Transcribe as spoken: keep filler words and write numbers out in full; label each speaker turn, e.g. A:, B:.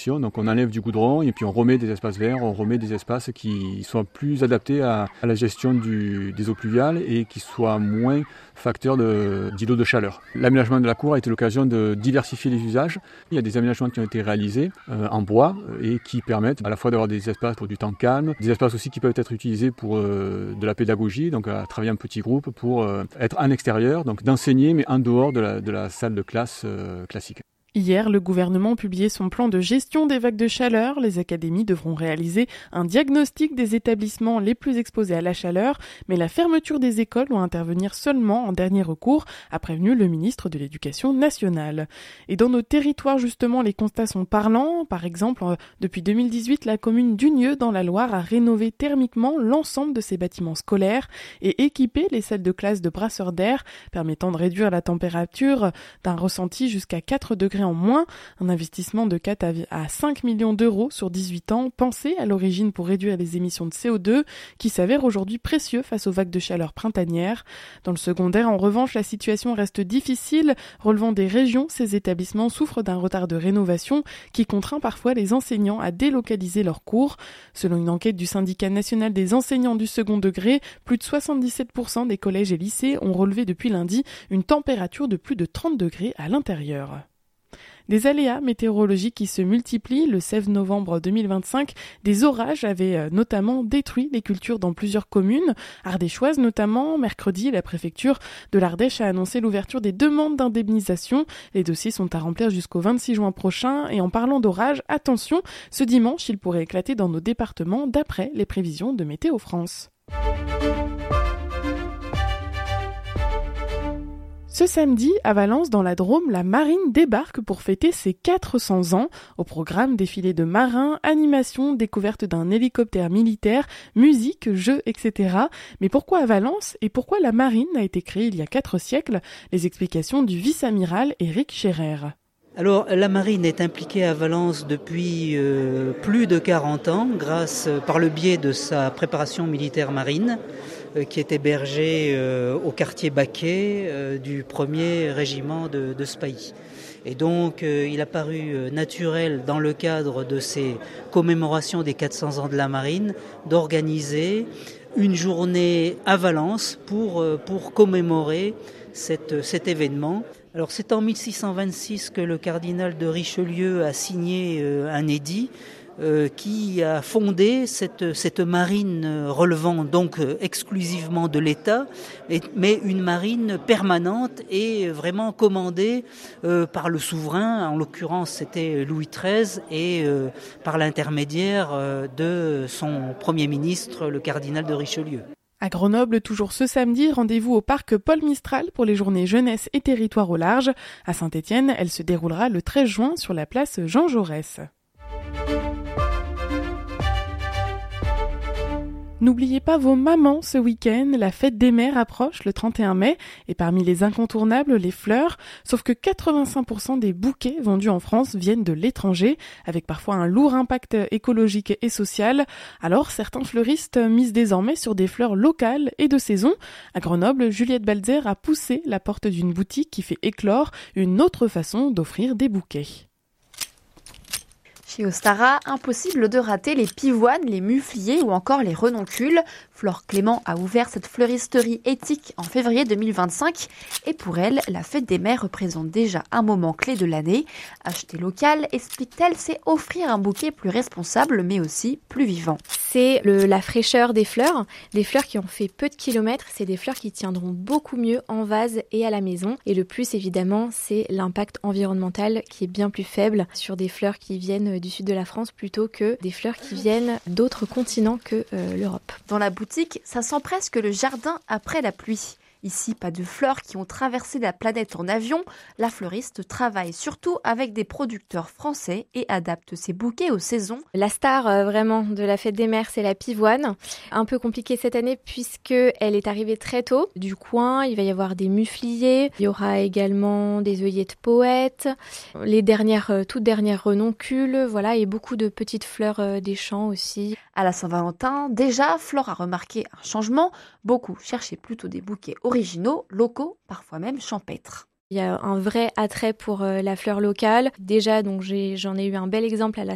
A: végétation. Donc on enlève du goudron et puis on remet des espaces verts, on remet des espaces qui soient plus adaptés à, à la gestion du, des eaux pluviales et qui soient moins facteurs de, d'îlots de chaleur. L'aménagement de la cour a été l'occasion de diversifier les usages. Il y a des aménagements qui ont été réalisés euh, en bois et qui permettent à la fois d'avoir des espaces pour du temps calme, des espaces aussi qui peuvent être utilisés pour euh, de la pédagogie, donc à travailler en petits groupes pour euh, être en extérieur, donc d'enseigner mais en dehors de la, de la salle de classe euh, classique.
B: Hier, le gouvernement publiait son plan de gestion des vagues de chaleur. Les académies devront réaliser un diagnostic des établissements les plus exposés à la chaleur, mais la fermeture des écoles doit intervenir seulement en dernier recours, a prévenu le ministre de l'Éducation nationale. Et dans nos territoires, justement, les constats sont parlants. Par exemple, depuis deux mille dix-huit, la commune d'Unieux, dans la Loire, a rénové thermiquement l'ensemble de ses bâtiments scolaires et équipé les salles de classe de brasseurs d'air, permettant de réduire la température d'un ressenti jusqu'à quatre degrés en moins, un investissement de quatre à cinq millions d'euros sur dix-huit ans, pensé à l'origine pour réduire les émissions de C O deux, qui s'avèrent aujourd'hui précieux face aux vagues de chaleur printanières. Dans le secondaire, en revanche, la situation reste difficile. Relevant des régions, ces établissements souffrent d'un retard de rénovation qui contraint parfois les enseignants à délocaliser leurs cours. Selon une enquête du syndicat national des enseignants du second degré, plus de soixante-dix-sept pour cent des collèges et lycées ont relevé depuis lundi une température de plus de trente degrés à l'intérieur. Des aléas météorologiques qui se multiplient. Le seize novembre deux mille vingt-cinq, des orages avaient notamment détruit les cultures dans plusieurs communes, ardéchoises notamment. Mercredi, la préfecture de l'Ardèche a annoncé l'ouverture des demandes d'indemnisation. Les dossiers sont à remplir jusqu'au vingt-six juin prochain. Et en parlant d'orages, attention, ce dimanche, il pourrait éclater dans nos départements d'après les prévisions de Météo France. Ce samedi, à Valence, dans la Drôme, la marine débarque pour fêter ses quatre cents ans. Au programme, défilé de marins, animation, découverte d'un hélicoptère militaire, musique, jeux, et cetera. Mais pourquoi à Valence et pourquoi la marine a été créée il y a quatre siècles? Les explications du vice-amiral Éric Scherer.
C: Alors, la marine est impliquée à Valence depuis euh, plus de quarante ans, grâce, par le biais de sa préparation militaire marine, euh, qui est hébergée euh, au quartier Baquet euh, du premier régiment de, de Spahi. Et donc, euh, il a paru euh, naturel, dans le cadre de ces commémorations des quatre cents ans de la marine, d'organiser une journée à Valence pour, euh, pour commémorer cette, cet événement. Alors c'est en mille six cent vingt-six que le cardinal de Richelieu a signé euh, un édit euh, qui a fondé cette, cette marine relevant donc euh, exclusivement de l'État, mais, mais une marine permanente et vraiment commandée euh, par le souverain, en l'occurrence c'était Louis treize, et euh, par l'intermédiaire euh, de son premier ministre, le cardinal de Richelieu.
B: À Grenoble, toujours ce samedi, rendez-vous au parc Paul Mistral pour les journées jeunesse et territoire au large. À Saint-Étienne, elle se déroulera le treize juin sur la place Jean Jaurès. N'oubliez pas vos mamans ce week-end, la fête des mères approche le trente et un mai, et parmi les incontournables, les fleurs, sauf que quatre-vingt-cinq pour cent des bouquets vendus en France viennent de l'étranger, avec parfois un lourd impact écologique et social. Alors certains fleuristes misent désormais sur des fleurs locales et de saison. À Grenoble, Juliette Balzer a poussé la porte d'une boutique qui fait éclore une autre façon d'offrir des bouquets.
D: Chez Ostara, impossible de rater les pivoines, les mufliers ou encore les renoncules. Flore Clément a ouvert cette fleuristerie éthique en février deux mille vingt-cinq et pour elle, la fête des mères représente déjà un moment clé de l'année. Acheter local, explique-t-elle, c'est offrir un bouquet plus responsable mais aussi plus vivant.
E: C'est le, la fraîcheur des fleurs, des fleurs qui ont fait peu de kilomètres, c'est des fleurs qui tiendront beaucoup mieux en vase et à la maison. Et le plus évidemment, c'est l'impact environnemental qui est bien plus faible sur des fleurs qui viennent du sud de la France plutôt que des fleurs qui viennent d'autres continents que euh, l'Europe.
D: Dans la boutique, ça sent presque le jardin après la pluie. Ici, pas de fleurs qui ont traversé la planète en avion. La fleuriste travaille surtout avec des producteurs français et adapte ses bouquets aux saisons.
E: La star euh, vraiment de la fête des mères, c'est la pivoine. Un peu compliquée cette année puisque elle est arrivée très tôt. Du coin, il va y avoir des mufliers. Il y aura également des œillettes poètes, les dernières, euh, toutes dernières renoncules, voilà, et beaucoup de petites fleurs euh, des champs aussi.
D: À la Saint-Valentin, déjà, Flore a remarqué un changement. Beaucoup cherchaient plutôt des bouquets originaux, locaux, parfois même champêtres.
E: Il y a un vrai attrait pour euh, la fleur locale. Déjà, donc j'ai, j'en ai eu un bel exemple à la